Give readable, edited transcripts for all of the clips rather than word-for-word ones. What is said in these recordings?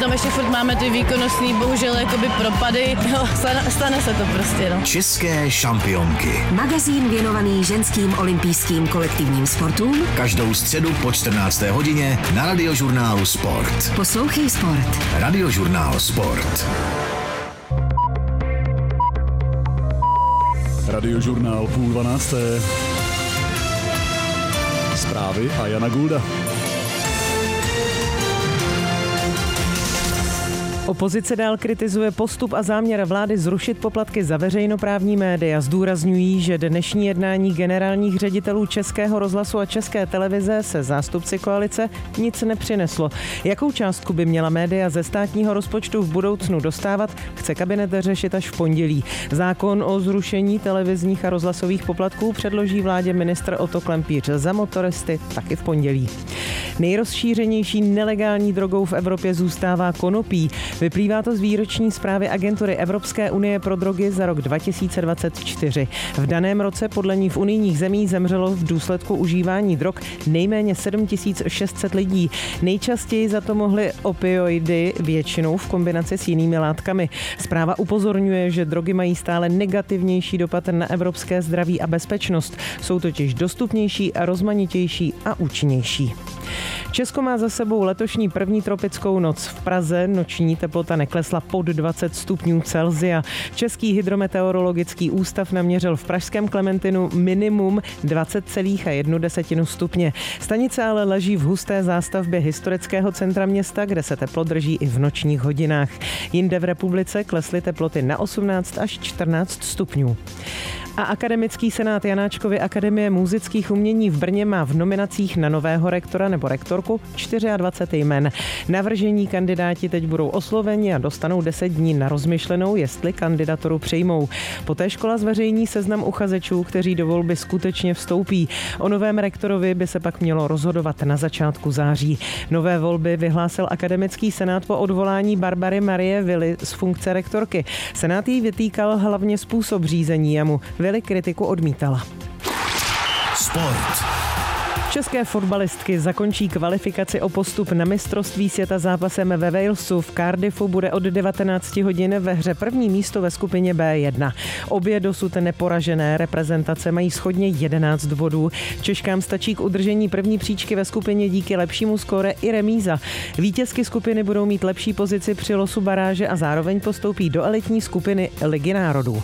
Přitom ještě furt máme ty výkonnostní, bohužel jakoby propady. No, stane se to prostě, no. České šampionky. Magazín věnovaný ženským olympijským kolektivním sportům. Každou středu po 14. hodině na Radiožurnálu Sport. Poslouchej Sport. Radiožurnál Sport. Radiožurnál 11:30. Zprávy a Jana Gulda. Opozice dál kritizuje postup a záměr vlády zrušit poplatky za veřejnoprávní média. Zdůrazňují, že dnešní jednání generálních ředitelů Českého rozhlasu a České televize se zástupci koalice nic nepřineslo. Jakou částku by měla média ze státního rozpočtu v budoucnu dostávat, chce kabinet řešit až v pondělí. Zákon o zrušení televizních a rozhlasových poplatků předloží vládě ministr Otto Klempíř, za motoristy taky v pondělí. Nejrozšířenější nelegální drogou v Evropě zůstává konopí. Vyplývá to z výroční zprávy agentury Evropské unie pro drogy za rok 2024. V daném roce podle ní v unijních zemích zemřelo v důsledku užívání drog nejméně 7600 lidí. Nejčastěji za to mohly opioidy, většinou v kombinaci s jinými látkami. Zpráva upozorňuje, že drogy mají stále negativnější dopad na evropské zdraví a bezpečnost. Jsou totiž dostupnější a rozmanitější a účinnější. Česko má za sebou letošní první tropickou noc. V Praze noční teplota neklesla pod 20 stupňů Celsia. Český hydrometeorologický ústav naměřil v pražském Klementinu minimum 20,1 stupně. Stanice ale leží v husté zástavbě historického centra města, kde se teplo drží i v nočních hodinách. Jinde v republice klesly teploty na 18 až 14 stupňů. A Akademický senát Janáčkovy akademie múzických umění v Brně má v nominacích na nového rektora nebo rektorku 24 jmen. Navržení kandidáti teď budou osloveni a dostanou 10 dní na rozmyšlenou, jestli kandidaturu přijmou. Poté škola zveřejní seznam uchazečů, kteří do volby skutečně vstoupí. O novém rektorovi by se pak mělo rozhodovat na začátku září. Nové volby vyhlásil Akademický senát po odvolání Barbary Marie Vily z funkce rektorky. Senát jí vytýkal hlavně způsob řízení a mu Vily kritiku odmítala. Sport. České fotbalistky zakončí kvalifikaci o postup na mistrovství světa zápasem ve Walesu. V Cardiffu bude od 19 hodin ve hře první místo ve skupině B1. Obě dosud neporažené reprezentace mají shodně 11 bodů. Češkám stačí k udržení první příčky ve skupině díky lepšímu skóre i remíza. Vítězky skupiny budou mít lepší pozici při losu baráže a zároveň postoupí do elitní skupiny Ligy národů.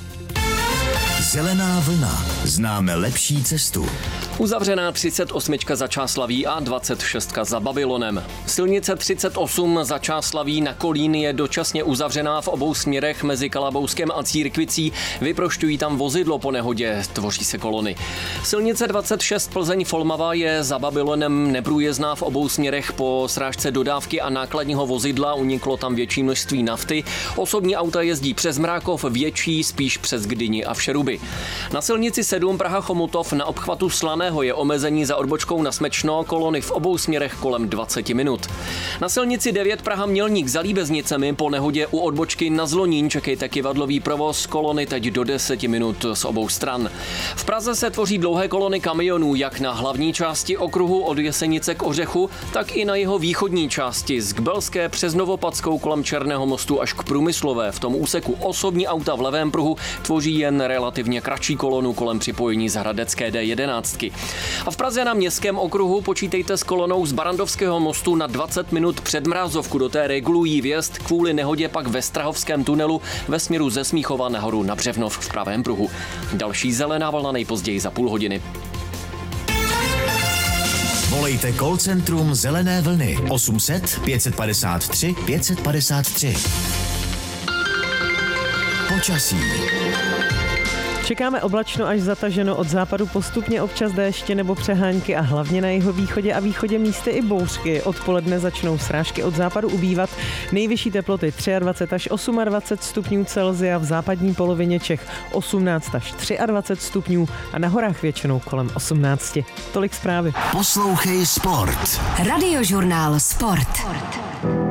Zelená vlna. Známe lepší cestu. Uzavřená 38 za Čáslaví a 26 za Babylonem. Silnice 38 za Čáslaví na Kolín je dočasně uzavřená v obou směrech mezi Kalabouskem a Církvicí. Vyprošťují tam vozidlo po nehodě, tvoří se kolony. Silnice 26 Plzeň-Folmava je za Babylonem neprůjezdná v obou směrech po srážce dodávky a nákladního vozidla. Uniklo tam větší množství nafty. Osobní auta jezdí přes Mrákov, větší spíš přes Gdyni a Všeruby. Na silnici 7 Praha-Chomutov na obchvatu Slaného je omezení za odbočkou na Smečno, kolony v obou směrech kolem 20 minut. Na silnici 9 Praha-Mělník za Líbeznicemi po nehodě u odbočky na Zlonín čekejte kyvadlový provoz, kolony teď do 10 minut z obou stran. V Praze se tvoří dlouhé kolony kamionů jak na hlavní části okruhu od Jesenice k Ořechu, tak i na jeho východní části z Kbelské přes Novopadskou kolem Černého mostu až k Průmyslové. V tom úseku osobní auta v levém pruhu tvoří jen relativně kratší kolonu kolem připojení z hradecké D11. A v Praze na Městském okruhu počítejte s kolonou z Barandovského mostu na 20 minut před Mrázovku. Do té regulují vjezd, kvůli nehodě pak ve Strahovském tunelu ve směru ze Smíchova nahoru na Břevnov v pravém pruhu. Další zelená vlna nejpozději za půl hodiny. Volejte call centrum Zelené vlny 800 553 553. Počasí. Čekáme oblačno až zataženo, od západu postupně občas déště nebo přehánky a hlavně na jihovýchodě a východě místy i bouřky. Odpoledne začnou srážky od západu ubývat. Nejvyšší teploty 23 až 28 stupňů Celsia, v západní polovině Čech 18 až 23 stupňů a na horách většinou kolem 18. Tolik zprávy. Poslouchej Sport. Radiožurnál Sport.